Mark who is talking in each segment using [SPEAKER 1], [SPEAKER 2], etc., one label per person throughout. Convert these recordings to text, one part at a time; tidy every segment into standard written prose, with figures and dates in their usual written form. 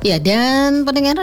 [SPEAKER 1] Ya, dan pendengar,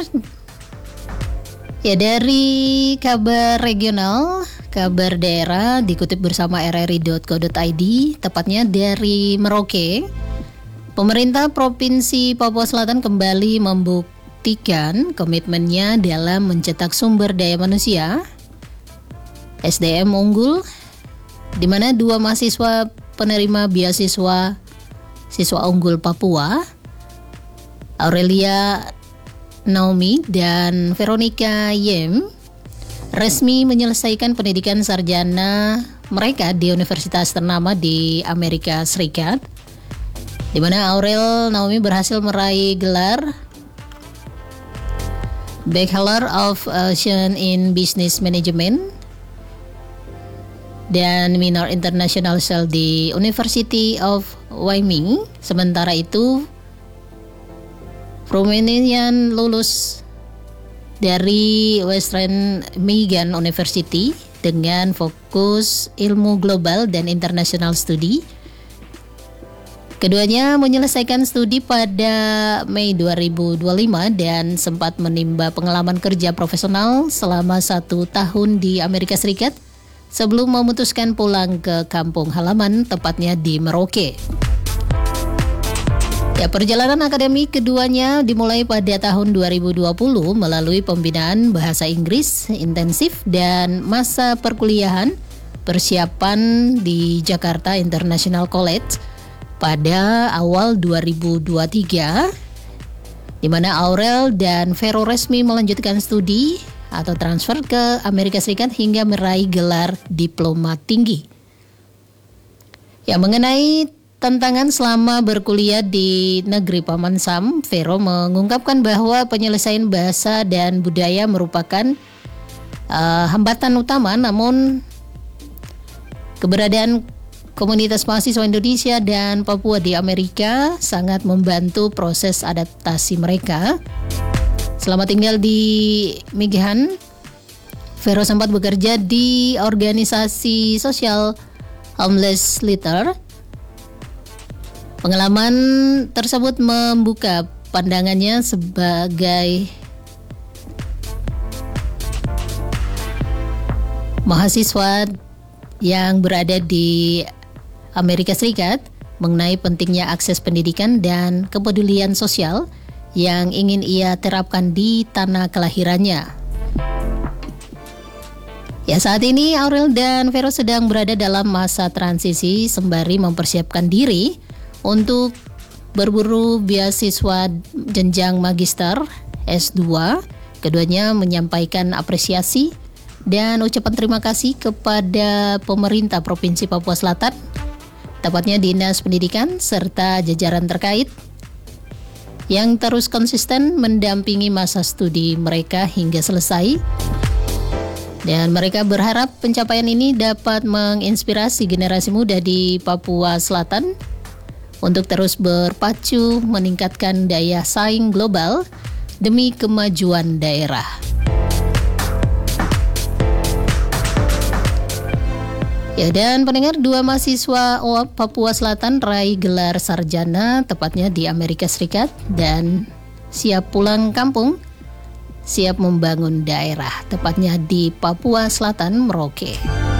[SPEAKER 1] ya dari kabar regional, kabar daerah dikutip bersama rri.co.id, tepatnya dari Merauke. Pemerintah Provinsi Papua Selatan kembali membuktikan komitmennya dalam mencetak sumber daya manusia SDM unggul, di mana 2 mahasiswa penerima beasiswa siswa unggul Papua, Aurelia Naomi dan Veronica Yem, resmi menyelesaikan pendidikan sarjana mereka di universitas ternama di Amerika Serikat, di mana Aurel Naomi berhasil meraih gelar Bachelor of Science in Business Management dan Minor International Sale di University of Wyoming. Sementara itu, Romanian lulus dari Western Michigan University dengan fokus ilmu global dan international study. Keduanya menyelesaikan studi pada Mei 2025 dan sempat menimba pengalaman kerja profesional selama 1 tahun di Amerika Serikat sebelum memutuskan pulang ke kampung halaman, tepatnya di Merauke. Ya, perjalanan akademik keduanya dimulai pada tahun 2020 melalui pembinaan bahasa Inggris intensif dan masa perkuliahan persiapan di Jakarta International College pada awal 2023, di mana Aurel dan Vero resmi melanjutkan studi atau transfer ke Amerika Serikat hingga meraih gelar diploma tinggi. Ya, mengenai tantangan selama berkuliah di negeri Paman Sam, Vero mengungkapkan bahwa penyelesaian bahasa dan budaya merupakan hambatan utama, namun keberadaan komunitas mahasiswa Indonesia dan Papua di Amerika sangat membantu proses adaptasi mereka. Selama tinggal di Michigan, Vero sempat bekerja di organisasi sosial Homeless Shelter. Pengalaman tersebut membuka pandangannya sebagai mahasiswa yang berada di Amerika Serikat mengenai pentingnya akses pendidikan dan kepedulian sosial yang ingin ia terapkan di tanah kelahirannya. Ya, saat ini Aurel dan Vero sedang berada dalam masa transisi sembari mempersiapkan diri untuk berburu beasiswa jenjang magister S2. Keduanya menyampaikan apresiasi dan ucapan terima kasih kepada pemerintah Provinsi Papua Selatan, tepatnya Dinas Pendidikan serta jajaran terkait yang terus konsisten mendampingi masa studi mereka hingga selesai. Dan mereka berharap pencapaian ini dapat menginspirasi generasi muda di Papua Selatan untuk terus berpacu meningkatkan daya saing global demi kemajuan daerah. Ya, dan pendengar, 2 mahasiswa Papua Selatan raih gelar sarjana tepatnya di Amerika Serikat dan siap pulang kampung, siap membangun daerah tepatnya di Papua Selatan, Merauke.